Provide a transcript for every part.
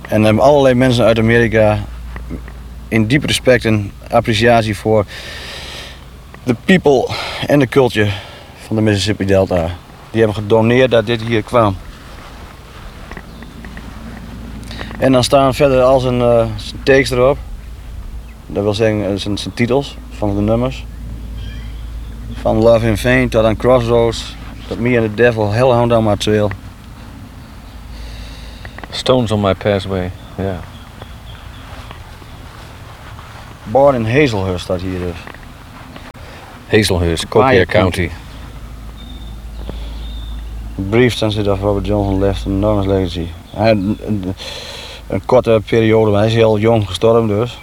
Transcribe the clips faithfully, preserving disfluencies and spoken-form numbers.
En hebben allerlei mensen uit Amerika in diep respect en appreciatie voor de people en de culture van de Mississippi Delta. Die hebben gedoneerd dat dit hier kwam. En dan staan verder al zijn, uh, zijn takes erop. Dat wil zeggen zijn, zijn titels van de nummers. Van Love in Vain tot aan Crossroads, tot Me and the Devil, Hellhound on My Trail. Stones on My Pathway, ja. Yeah. Born in Hazelhurst staat hier dus. Hazelhurst, Copiah County. A brief transit of Robert Johnson left an enormous legacy. Hij had een, een, een korte periode, maar hij is heel jong gestorven dus.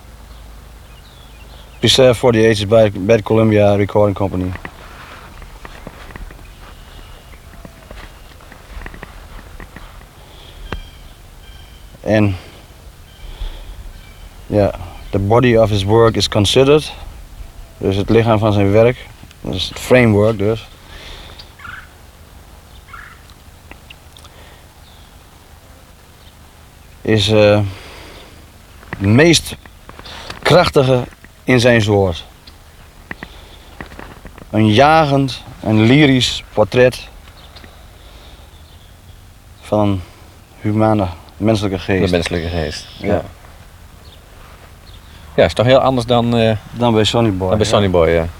Preserved for the ages bij, bij de Columbia Recording Company. En ja, the body of his work is considered. Dus het lichaam van zijn werk, dat is het framework dus. Is uh, het meest krachtige in zijn soort. Een jagend en lyrisch portret van een humane, menselijke geest. De menselijke geest, ja. Ja, Ja, is toch heel anders dan, uh, dan bij Sonny Boy. dan bij ja. Sonny Boy, ja.